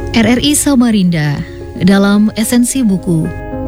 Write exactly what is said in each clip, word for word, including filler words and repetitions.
R R I Samarinda dalam esensi buku.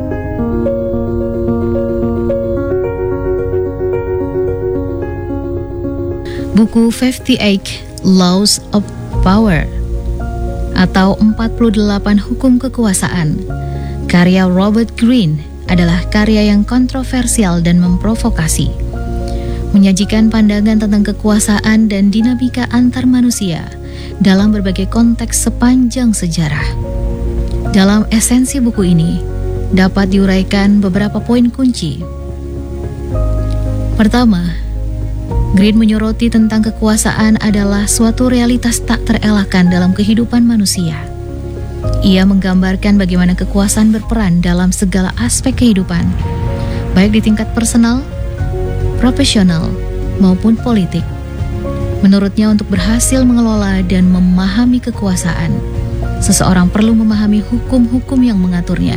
Buku lima puluh delapan Laws of Power atau empat puluh delapan Hukum Kekuasaan karya Robert Greene adalah karya yang kontroversial dan memprovokasi, menyajikan pandangan tentang kekuasaan dan dinamika antar manusia dalam berbagai konteks sepanjang sejarah. Dalam esensi buku ini dapat diuraikan beberapa poin kunci. Pertama, Greene menyoroti tentang kekuasaan adalah suatu realitas tak terelakkan dalam kehidupan manusia. Ia menggambarkan bagaimana kekuasaan berperan dalam segala aspek kehidupan, baik di tingkat personal, profesional, maupun politik. Menurutnya, untuk berhasil mengelola dan memahami kekuasaan, seseorang perlu memahami hukum-hukum yang mengaturnya.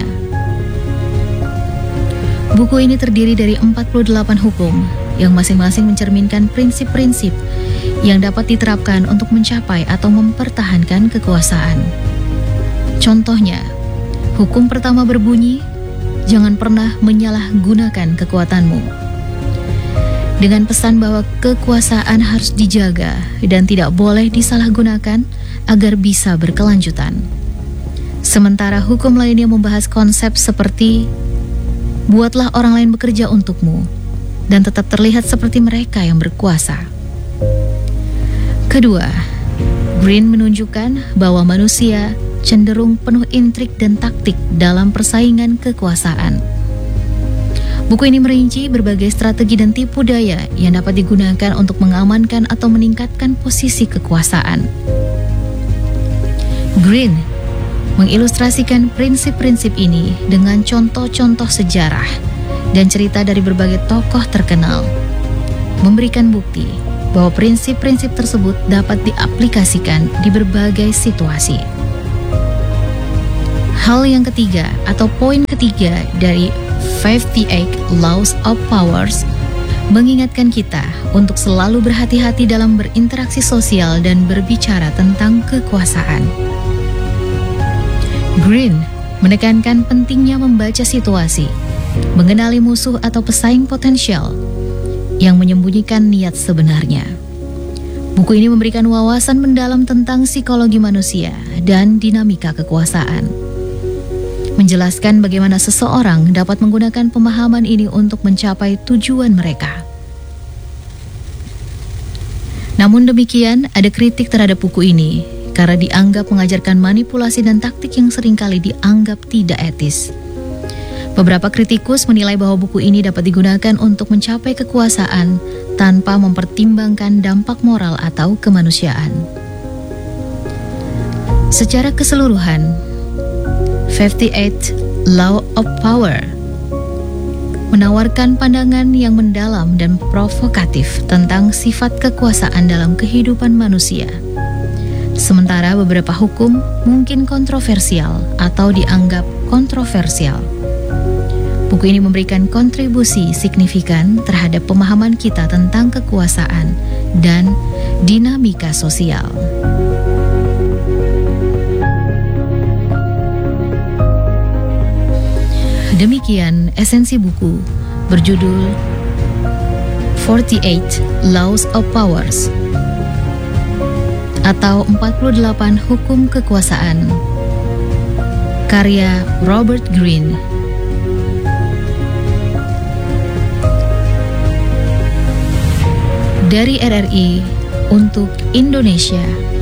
Buku ini terdiri dari empat puluh delapan hukum yang masing-masing mencerminkan prinsip-prinsip yang dapat diterapkan untuk mencapai atau mempertahankan kekuasaan. Contohnya, hukum pertama berbunyi, jangan pernah menyalahgunakan kekuatanmu. Dengan pesan bahwa kekuasaan harus dijaga dan tidak boleh disalahgunakan agar bisa berkelanjutan. Sementara hukum lainnya membahas konsep seperti buatlah orang lain bekerja untukmu dan tetap terlihat seperti mereka yang berkuasa. Kedua, Greene menunjukkan bahwa manusia cenderung penuh intrik dan taktik dalam persaingan kekuasaan. Buku ini merinci berbagai strategi dan tipu daya yang dapat digunakan untuk mengamankan atau meningkatkan posisi kekuasaan. Greene mengilustrasikan prinsip-prinsip ini dengan contoh-contoh sejarah dan cerita dari berbagai tokoh terkenal, memberikan bukti bahwa prinsip-prinsip tersebut dapat diaplikasikan di berbagai situasi. Hal yang ketiga atau poin ketiga dari lima puluh delapan Laws of Powers mengingatkan kita untuk selalu berhati-hati dalam berinteraksi sosial dan berbicara tentang kekuasaan. Greene menekankan pentingnya membaca situasi, mengenali musuh atau pesaing potensial yang menyembunyikan niat sebenarnya. Buku ini memberikan wawasan mendalam tentang psikologi manusia dan dinamika kekuasaan, menjelaskan bagaimana seseorang dapat menggunakan pemahaman ini untuk mencapai tujuan mereka. Namun demikian, ada kritik terhadap buku ini karena dianggap mengajarkan manipulasi dan taktik yang seringkali dianggap tidak etis. Beberapa kritikus menilai bahwa buku ini dapat digunakan untuk mencapai kekuasaan tanpa mempertimbangkan dampak moral atau kemanusiaan. Secara keseluruhan, lima puluh delapan Law of Power menawarkan pandangan yang mendalam dan provokatif tentang sifat kekuasaan dalam kehidupan manusia. Sementara beberapa hukum mungkin kontroversial atau dianggap kontroversial. Buku ini memberikan kontribusi signifikan terhadap pemahaman kita tentang kekuasaan dan dinamika sosial. Demikian esensi buku berjudul empat puluh delapan Laws of Powers atau empat puluh delapan Hukum Kekuasaan karya Robert Greene. Dari R R I untuk Indonesia.